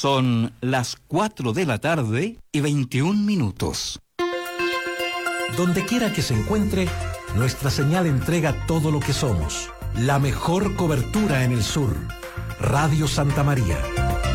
Son las 4 de la tarde y 21 minutos. Donde quiera que se encuentre, nuestra señal entrega todo lo que somos. La mejor cobertura en el sur. Radio Santa María.